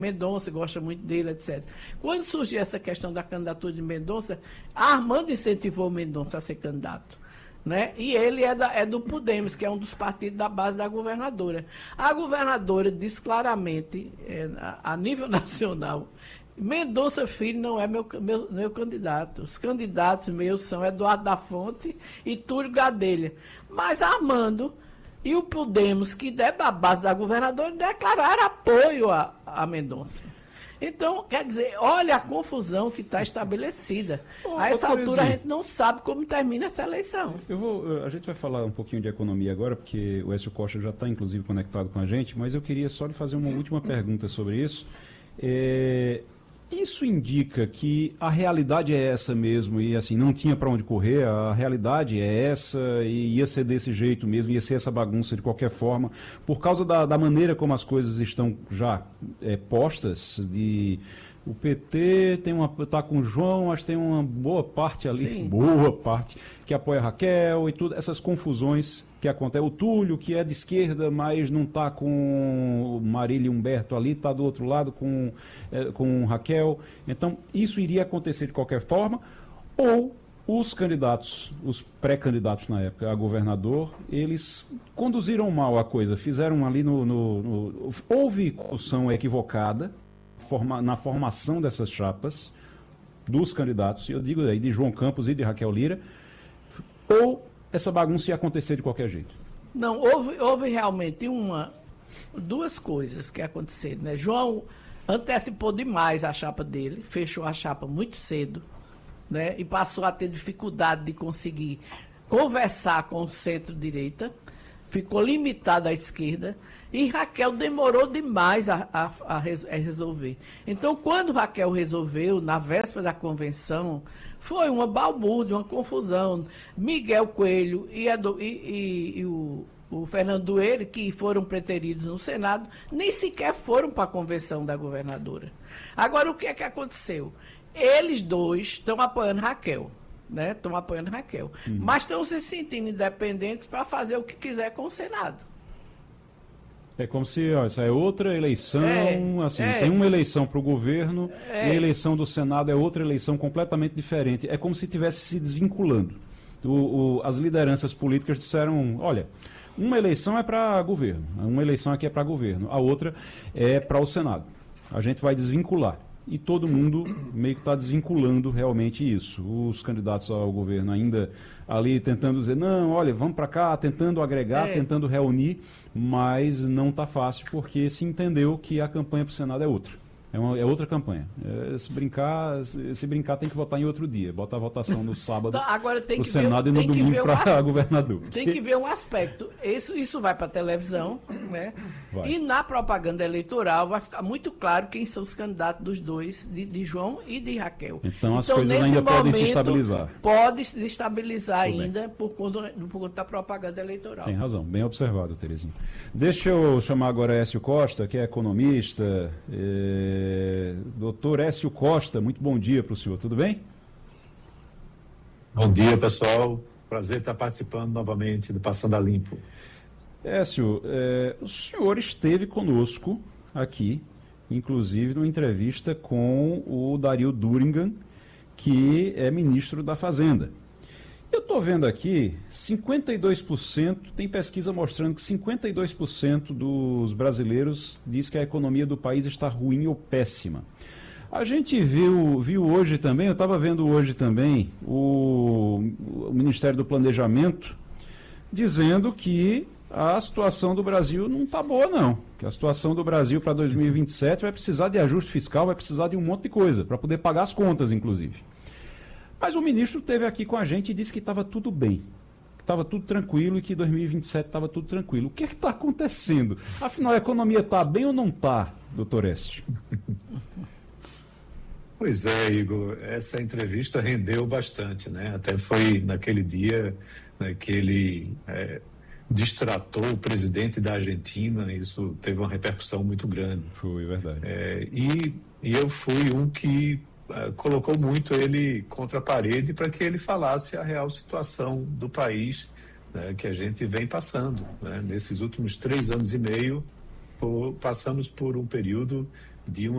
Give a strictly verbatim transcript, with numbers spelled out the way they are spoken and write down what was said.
Mendonça gosta muito dele, etcétera. Quando surgiu essa questão da candidatura de Mendonça, Armando incentivou o Mendonça a ser candidato. Né? E ele é, da, é do Podemos, que é um dos partidos da base da governadora. A governadora diz claramente, é, a, a nível nacional, Mendonça Filho não é meu, meu, meu candidato. Os candidatos meus são Eduardo da Fonte e Túlio Gadelha. Mas Armando e o Podemos, que é da base da governadora, declararam apoio a, a Mendonça. Então, quer dizer, olha a confusão que está estabelecida. Oh, a essa altura a gente não sabe como termina essa eleição. Eu vou, a gente vai falar um pouquinho de economia agora, porque o Écio Costa já está, inclusive, conectado com a gente, mas eu queria só lhe fazer uma última pergunta sobre isso. É, isso indica que a realidade é essa mesmo e assim não tinha para onde correr, a realidade é essa e ia ser desse jeito mesmo, ia ser essa bagunça de qualquer forma, por causa da, da maneira como as coisas estão já é, postas, de o P T tem uma tá com o João, mas tem uma boa parte ali, Sim. boa parte, que apoia a Raquel e tudo, essas confusões que acontece. O Túlio, que é de esquerda, mas não está com o Marília e Humberto ali, está do outro lado com, é, com Raquel. Então, isso iria acontecer de qualquer forma, ou os candidatos, os pré-candidatos na época a governador, eles conduziram mal a coisa, fizeram ali no... no, no houve condução equivocada forma, na formação dessas chapas dos candidatos, eu digo aí de João Campos e de Raquel Lira, ou essa bagunça ia acontecer de qualquer jeito? Não, houve, houve realmente uma, duas coisas que aconteceram, né? João antecipou demais a chapa dele, fechou a chapa muito cedo, né? E passou a ter dificuldade de conseguir conversar com o centro-direita, ficou limitado à esquerda, e Raquel demorou demais a, a, a, a resolver. Então, quando Raquel resolveu, na véspera da convenção, foi uma balbúrdia, uma confusão. Miguel Coelho e, Edu, e, e, e o, o Fernando Dueire, que foram preteridos no Senado, nem sequer foram para a convenção da governadora. Agora, o que é que aconteceu? Eles dois estão apoiando Raquel, né? Estão apoiando Raquel, uhum. mas estão se sentindo independentes para fazer o que quiser com o Senado. É como se, ó, isso é outra eleição, é, assim, é, tem uma eleição para o governo é, e a eleição do Senado é outra eleição completamente diferente. É como se estivesse se desvinculando. O, o, as lideranças políticas disseram, olha, uma eleição é para governo, uma eleição aqui é para governo, a outra é para o Senado. A gente vai desvincular. E todo mundo meio que está desvinculando realmente isso. Os candidatos ao governo ainda ali tentando dizer, não, olha, vamos para cá, tentando agregar, é. tentando reunir, mas não está fácil porque se entendeu que a campanha para o Senado é outra. É, uma, é outra campanha. É, se brincar, se, se brincar tem que votar em outro dia. Bota a votação no sábado no Senado ver, e no domingo para um governador. Tem que ver um aspecto. Isso, isso vai para a televisão, né? Vai. E na propaganda eleitoral vai ficar muito claro quem são os candidatos dos dois, de, de João e de Raquel. Então as então, coisas ainda podem se estabilizar. Pode se estabilizar Tudo ainda por conta, por conta da propaganda eleitoral. Tem razão, bem observado, Terezinha. Deixa eu chamar agora Écio Costa, que é economista. É... Doutor Écio Costa, muito bom dia para o senhor, tudo bem? Bom dia, pessoal. Prazer estar participando novamente do Passando a Limpo. Écio, é, o senhor esteve conosco aqui, inclusive numa entrevista com o Dario Durigan, que é ministro da Fazenda. Eu estou vendo aqui, cinquenta e dois por cento, tem pesquisa mostrando que cinquenta e dois por cento dos brasileiros diz que a economia do país está ruim ou péssima. A gente viu, viu hoje também, eu estava vendo hoje também, o, o Ministério do Planejamento dizendo que a situação do Brasil não está boa não, que a situação do Brasil para dois mil e vinte e sete vai precisar de ajuste fiscal, vai precisar de um monte de coisa, para poder pagar as contas, inclusive. Mas o ministro esteve aqui com a gente e disse que estava tudo bem, que estava tudo tranquilo e que dois mil e vinte e sete estava tudo tranquilo. O que é que está acontecendo? Afinal, a economia está bem ou não está, doutor Écio? Pois é, Igor, essa entrevista rendeu bastante, né? Até foi naquele dia, né, que ele é, destratou o presidente da Argentina, isso teve uma repercussão muito grande. Foi, verdade. É, e, e eu fui um que colocou muito ele contra a parede para que ele falasse a real situação do país, né, que a gente vem passando, né? Nesses últimos três anos e meio, por, passamos por um período de uma